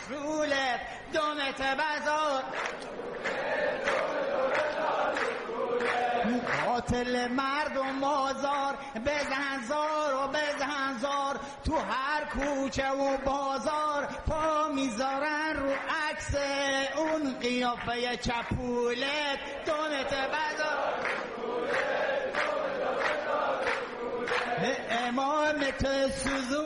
رولت دومت بزار قاتل مردم بازار بزن زار و بزن زار تو هر کوچه و بازار پا میذارن رو عکس اون قیافه چپولت دومت بزار امامت سوزون